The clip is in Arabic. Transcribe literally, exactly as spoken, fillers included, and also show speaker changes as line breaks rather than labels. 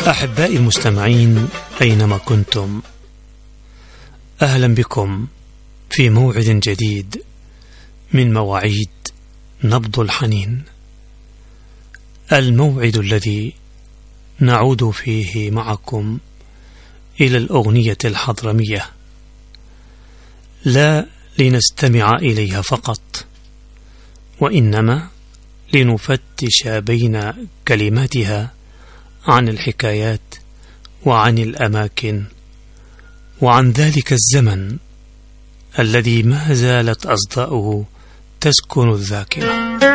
أحبائي المستمعين أينما كنتم، أهلا بكم في موعد جديد من مواعيد نبض الحنين، الموعد الذي نعود فيه معكم إلى الأغنية الحضرمية، لا لنستمع إليها فقط، وإنما لنفتش بين كلماتها عن الحكايات وعن الأماكن وعن ذلك الزمن الذي ما زالت أصداؤه تسكن الذاكرة.